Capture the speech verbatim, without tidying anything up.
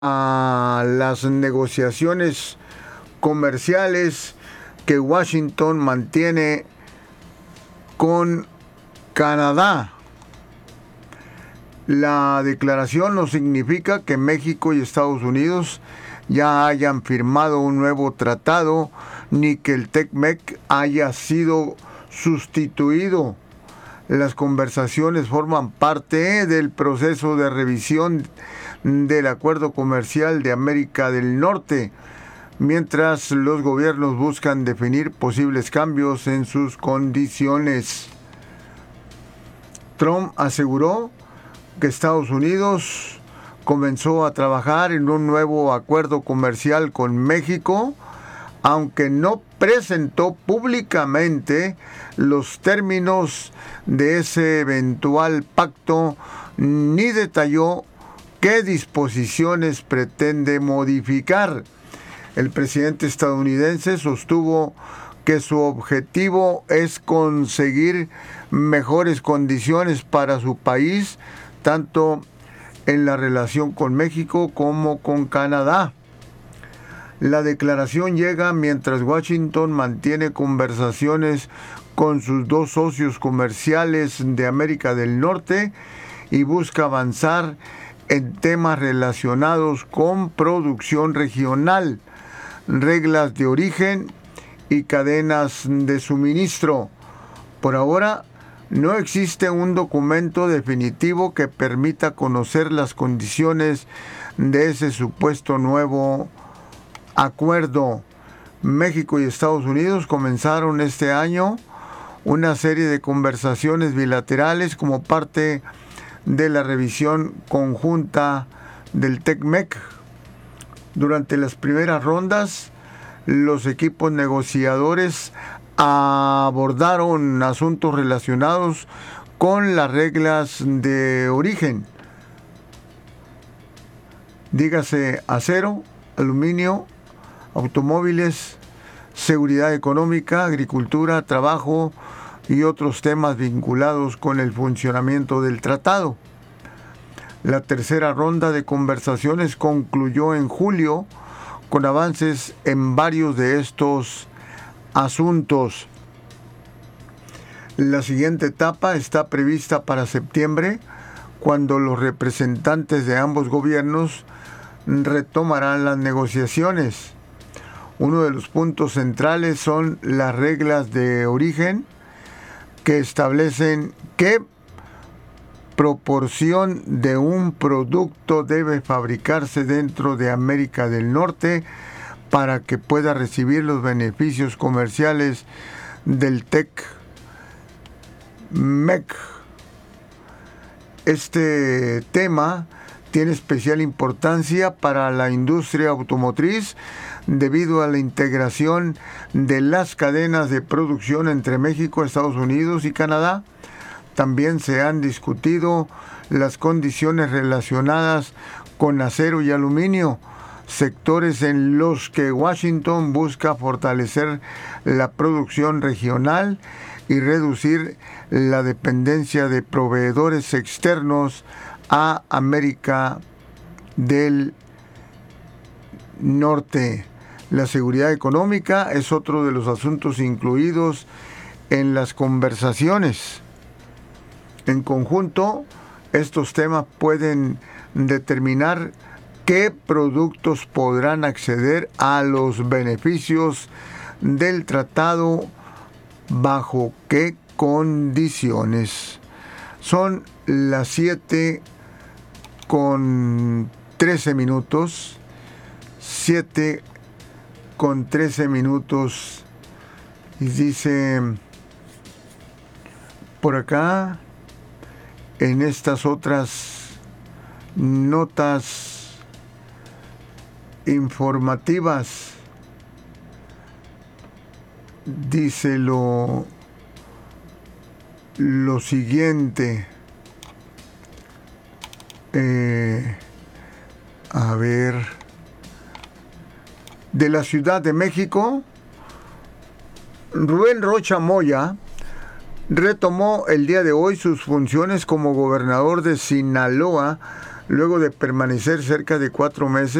a las negociaciones comerciales que Washington mantiene con Canadá. La declaración no significa que México y Estados Unidos ya hayan firmado un nuevo tratado, ni que el TEC-MEC haya sido sustituido. Las conversaciones forman parte del proceso de revisión del Acuerdo Comercial de América del Norte, mientras los gobiernos buscan definir posibles cambios en sus condiciones. Trump aseguró que Estados Unidos comenzó a trabajar en un nuevo acuerdo comercial con México, aunque no presentó públicamente los términos de ese eventual pacto ni detalló qué disposiciones pretende modificar. El presidente estadounidense sostuvo que su objetivo es conseguir mejores condiciones para su país, tanto en la relación con México como con Canadá. La declaración llega mientras Washington mantiene conversaciones con sus dos socios comerciales de América del Norte y busca avanzar en temas relacionados con producción regional, reglas de origen y cadenas de suministro. Por ahora, no existe un documento definitivo que permita conocer las condiciones de ese supuesto nuevo acuerdo. México y Estados Unidos comenzaron este año una serie de conversaciones bilaterales como parte de la revisión conjunta del TEC-MEC. Durante las primeras rondas, los equipos negociadores abordaron asuntos relacionados con las reglas de origen, dígase acero, aluminio, automóviles, seguridad económica, agricultura, trabajo y otros temas vinculados con el funcionamiento del tratado. La tercera ronda de conversaciones concluyó en julio con avances en varios de estos asuntos. La siguiente etapa está prevista para septiembre, cuando los representantes de ambos gobiernos retomarán las negociaciones. Uno de los puntos centrales son las reglas de origen, que establecen qué proporción de un producto debe fabricarse dentro de América del Norte para que pueda recibir los beneficios comerciales del TEC-MEC. Este tema tiene especial importancia para la industria automotriz debido a la integración de las cadenas de producción entre México, Estados Unidos y Canadá. También se han discutido las condiciones relacionadas con acero y aluminio, sectores en los que Washington busca fortalecer la producción regional y reducir la dependencia de proveedores externos a América del Norte. La seguridad económica es otro de los asuntos incluidos en las conversaciones. En conjunto, estos temas pueden determinar qué productos podrán acceder a los beneficios del tratado, bajo qué condiciones. Son las siete con trece minutos. siete con trece minutos. Y dice por acá, en estas otras notas informativas, dice lo, lo siguiente. Eh, a ver, de la Ciudad de México, Rubén Rocha Moya retomó el día de hoy sus funciones como gobernador de Sinaloa luego de permanecer cerca de cuatro meses